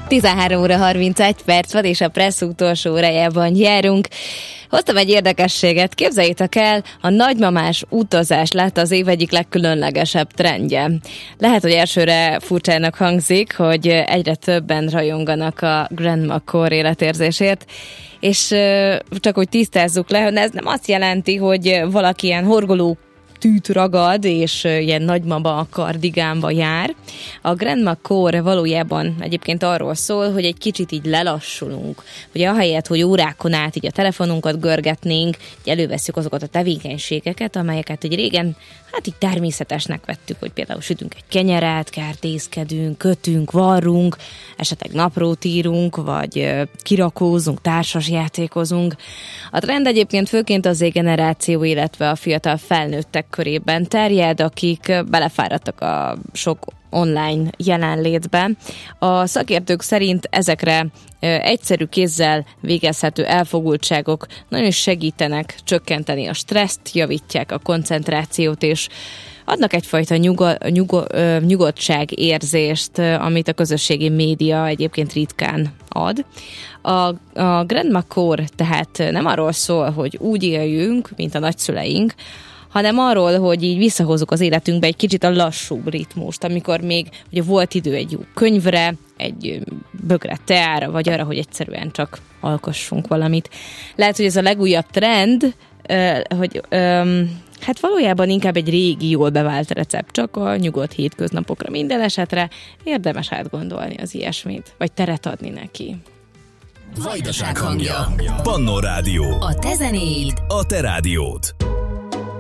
13 óra 31 perc van, és a Pressz utolsó órájában járunk. Hoztam egy érdekességet, képzeljétek el, a nagymamás utazás lett az év egyik legkülönlegesebb trendje. Lehet, hogy elsőre furcsának hangzik, hogy egyre többen rajonganak a Grandma Core életérzésért, és csak hogy tisztázzuk le, hogy ez nem azt jelenti, hogy valaki ilyen horgoló tűt ragad, és ilyen nagymama kardigánba jár. A Grandma Core valójában egyébként arról szól, hogy egy kicsit így lelassulunk. Hogy ahelyett, hogy órákon át így a telefonunkat görgetnénk, így elővesszük azokat a tevékenységeket, amelyeket egy régen így természetesnek vettük, hogy például sütünk egy kenyeret, kertészkedünk, kötünk, varrunk, esetleg naplót írunk, vagy kirakózunk, társasjátékozunk. A trend egyébként főként az Z-generáció, illetve a fiatal felnőttek körében terjed, akik belefáradtak a sok online jelenlétbe. A szakértők szerint ezekre egyszerű kézzel végezhető elfogultságok nagyon segítenek csökkenteni a stresszt, javítják a koncentrációt, és adnak egyfajta nyugodtságérzést, amit a közösségi média egyébként ritkán ad. A Grandma Core tehát nem arról szól, hogy úgy éljünk, mint a nagyszüleink, hanem arról, hogy így visszahozzuk az életünkbe egy kicsit a lassúbb ritmust, amikor még ugye volt idő egy jó könyvre, egy bögre teára, vagy arra, hogy egyszerűen csak alkossunk valamit. Lehet, hogy ez a legújabb trend, hogy hát valójában inkább egy régi, jól bevált recept, csak a nyugodt hétköznapokra. Minden esetre érdemes átgondolni az ilyesmit, vagy teret adni neki. Vajdaság hangja. Pannó Rádió. A te zenéid. A te rádiód.